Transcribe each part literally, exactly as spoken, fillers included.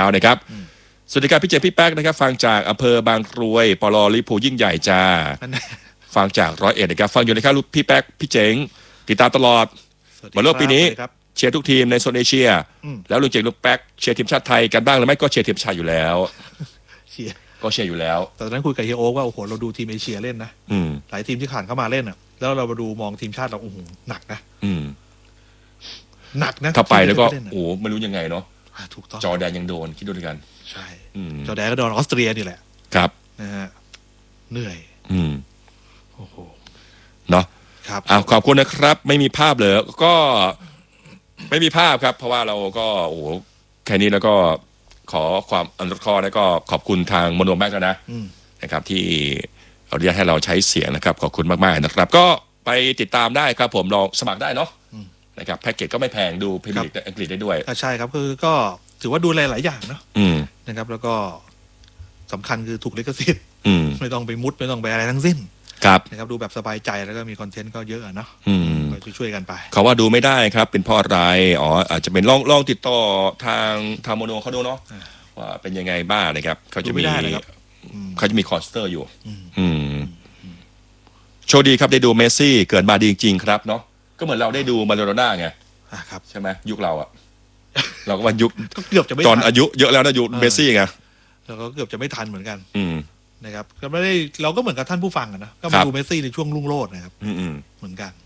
นะครับสวัสดีครับพี่เจพี่แป๊กนะครับฟังจากอำเภอบางกรวยปลลิภูยิ่งใหญ่จ้าฟังจากร้อยเอ็ดนะครับฟังอยู่นะครับพี่แป๊กพี่เจ๋งติดตามตลอดบอลโลกปีนี้เชียร์ทุกทีมในโซนเอเชียแล้วลุงเจ๋งลุงแป๊กเชียร์ทีมชาติไทยกันบ้างหรือไม่ก็เชียร์ทีมชาติอยู่แล้วเชียร์ก็เชียร์อยู่แล้วแต่ตอนนั้นคุยกับเฮียโอ๊กว่าโอ้โหเราดูทีมเอเชียเล่นนะหลายทีมที่ผ่านเข้ามาเล่นอ่ะแล้วเรามาดูมองทีมชาติเราโอ้โหหนักนะหนักนะถ้าไปแล้วก็โอ้ไม่รู้ยังไงเนาะถูกต้องจอร์แดนยังโดนคิดดูด้วยกันใช่จอร์แดนก็โดนออสเตรียนี่แหละครับนะฮะเหนื่อยอืมโอ้โหเนาะครับอ้าวขอบคุณนะครับไม่มีภาพเลยก็ไม่มีภาพครับเพราะว่าเราก็โอ้โหแค่นี้แล้วก็ขอความอนุเคราะห์แล้วก็ขอบคุณทางโมโนแม็กแล้วนะนะครับที่อนุญาตให้เราใช้เสียงนะครับขอบคุณมากๆนะครับก็ไปติดตามได้ครับผมลองสมัครได้เนาะนะครับแพ็กเกจก็ไม่แพงดูพรีเมียร์ลีกอังกฤษได้ด้วยใช่ครับคือก็ถือว่าดูแลหลายอย่างเนาะนะครับแล้วก็สำคัญคือถูกลิขสิทธิ์ไม่ต้องไปมุดไม่ต้องไปอะไรทั้งสิ้นครับนะครับดูแบบสบายใจแล้วก็มีคอนเทนต์ก็เยอะเนาะก็ช่วยกันไปเขาว่าดูไม่ได้ครับเป็นเพราะอะไรอ๋ออาจจะเป็นลองลองติดต่อทางทางโมโนเขาดูเนาะว่าเป็นยังไงบ้างนะครับเขาจะมีเขาจะมีคอสเตอร์อยู่อืมโชคดีครับได้ดูเมสซี่เกิดมาดีจริงๆครับเนาะก็เหมือนเราได้ดูมาโดโรน่าไงครับใช่ไหมยุคเราอะเราก็ว่ายุคเกือบจะไม่ตอนอายุเยอะแล้วนะยุคเมสซี่ไงเราก็เกือบจะไม่ทันเหมือนกันอืมนะครับก็ไม่ได้เราก็เหมือนกับท่านผู้ฟังอะนะก็มาดูเมสซี่ในช่วงรุ่งโรจน์นะครับอืมเหมือนกัน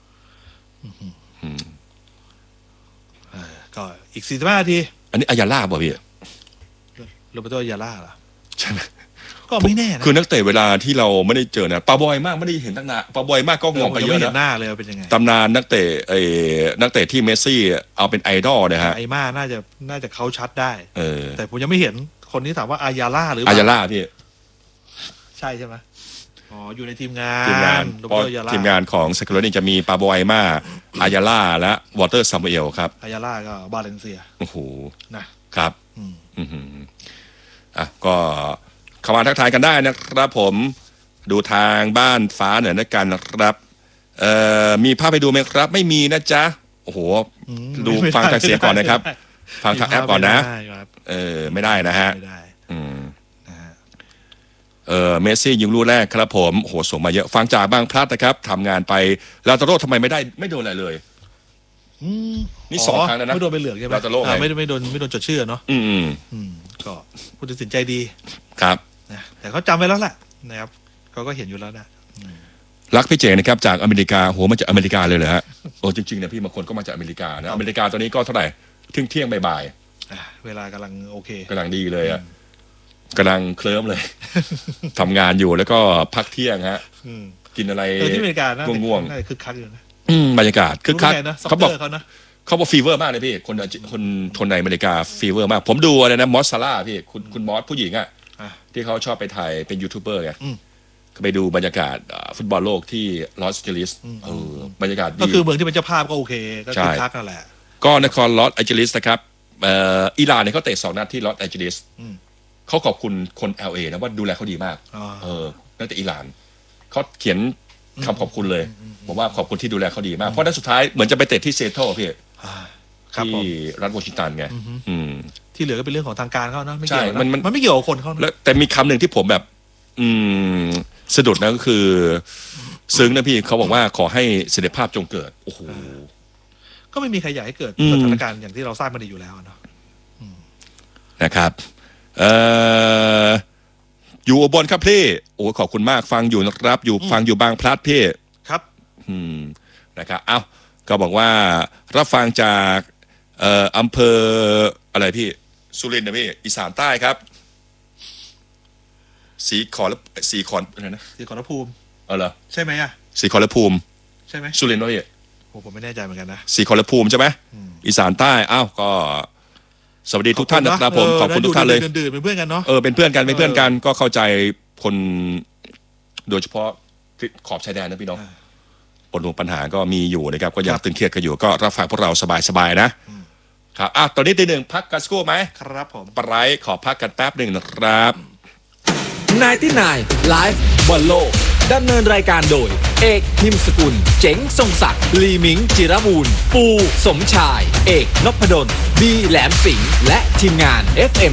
ก็อีกสี่สิบห้านาทีอันนี้อายาล่าป่ะพี่โรเบโตอายาล่าเหรอใช่ไหมก็ไม่แน่นะคือนักเตะเวลาที่เราไม่ได้เจอนะปาบอยมากไม่ได้เห็นตั้งนานปาบอยมากก็งงไปเยอะนะหน้าเลยเป็นยังไงตำนานนักเตะไอ้นักเตะที่เมสซี่เอาเป็นไอดอลนะฮะไอม่าน่าจะน่าจะเขาชัดได้เออแต่ผมยังไม่เห็นคนนี้ถามว่าอายาล่าหรืออายาล่าพี่ใช่ใช่ไหมอ๋ออยู่ในทีมงานทีมงานทีมงานของสกิลเลอร์นี่จะมีปาบอยมาอายาล่าและวอเตอร์ซัมเอลครับอายาล่าก็บาเลนเซียโอ้โหนะครับอืมอืมอ่ะก็เข้ามาทักทายกันได้นะครับผมดูทางบ้านฟ้าหน่อยนะกันนะครับเอ่อมีภาพไปดูไหมครับไม่มีนะจ๊ะโอ้โหดูฟังทางเสียงก่อนนะครับฟังทางแอปก่อนนะเออไม่ได้นะฮะอืมเออเมสซี่ยิงลูกแรกครับผมโอ้โหส่งมาเยอะฟังจากบางพลัดนะครับทำงานไปลาตาโร่ทำไมไม่ได้ไม่โดนอะไรเลยนี่สองครั้งแล้วนะไม่โดนไปเหลืองใช่ไหมลาตาโร่ไม่ไม่โดนไม่โดนจดชื่อเนาะอืมอืมก็ผู้ตัดสินใจดีครับนะแต่เขาจำไว้แล้วแหละนะครับเขาก็เห็นอยู่แล้วนะรักพี่เจนะครับจากอเมริกาโหมาจากอเมริกาเลยเหรอฮะโอ้จริงๆนะพี่บางคนก็มาจากอเมริกานะอเมริกาตอนนี้ก็เท่าไหร่เที่ยงเที่ยงบ่ายๆเวลากำลังโอเคกำลังดีเลยอ่ะกำลังเคลิ้มเลยทำงานอยู่แล้วก็พักเที่ยงฮะกินอะไรที่อเมริกาง่วงๆคึกคักอยู่นะบรรยากาศคึกคักเขาบอกเขานะเขาบอกฟีเวอร์มากเลยพี่คนคนคนในอเมริกาฟีเวอร์มากผมดูอะไรนะมอสซาร่าพี่คุณคุณมอสผู้หญิงอ่ะที่เขาชอบไปถ่ายเป็นยูทูบเบอร์ไงไปดูบรรยากาศฟุตบอลโลกที่ลอสแอนเจลิสเออบรรยากาศดีก็คือเมืองที่เป็นเจ้าภาพก็โอเคก็คึกคักนั่นแหละก็นครลอสแอนเจลิสนะครับอิหร่านเนี่ยเขาเตะสองนัดที่ลอสแอนเจลิสเขาขอบคุณคน แอล เอ นะว่าดูแลเขาดีมากเออนักเตะอิหร่านเขาเขียนคำขอบคุณเลยบอกว่าขอบคุณที่ดูแลเขาดีมากเพราะนัดสุดท้ายเหมือนจะไปเตะที่เซโตพี่ที่รัฐวอชิงตันไงที่เหลือก็เป็นเรื่องของทางการเขาเนาะไม่เกี่ยวมันมันไม่เกี่ยวกับคนเขาแล้วแต่มีคำหนึ่งที่ผมแบบอืมสะดุดนะก็คือซึ้งนะพี่เขาบอกว่าขอให้เสด็จภาพจงเกิดโอ้โหก็ไม่มีใครอยากให้เกิดสถานการณ์อย่างที่เราทราบมาดีอยู่แล้วเนาะนะครับเอ่ออยู่อุบลครับพี่โอ้ขอบคุณมากฟังอยู่นะครับอยู่ฟังอยู่บางพลัดพี่ครับอืมนะครับเอ้าก็บอกว่ารับฟังจากเอ่ออำเภออะไรพี่สุรินทร์นะพี่อีสานใต้ครับสีขอและสีขอนอะไรนะสีขอรภูมิเออเหรอใช่ไหมอ่ะสีขอรภูมิใช่ไหมสุรินทร์พี่โอ้ผมไม่แน่ใจเหมือนกันนะสีขอรภูมิใช่ไหมอีสานใต้อ้าวก็สวัสดีทุกท่านนะครับผมขอบคุณทุกท่านเลยดื่นๆเป็นเพื่อนกันเนาะเออเป็นเพื่อนกันเป็นเพื่อนกันก็เข้าใจคนโดยเฉพาะขอบชายแดนนะพี่น้องปนวงปัญหาก็มีอยู่นะครับก็ยังตึงเครียดกันอยู่ก็รับฟังพวกเราสบายๆนะครับอ่ะตอนนี้ตีหนึ่งพักกันสักครู่ไหมครับผมปะไรขอพักกันแป๊บหนึ่งนะครับนายที่นายไลฟ์บอลโลกดำเนินรายการโดยเอกพิมพ์สกุลเจ๋งทรงศักดิ์ลีมิงจิรบูรณ์ปูสมชายเอกนพดลบีแหลมสิงห์และทีมงาน เอฟ เอ็ม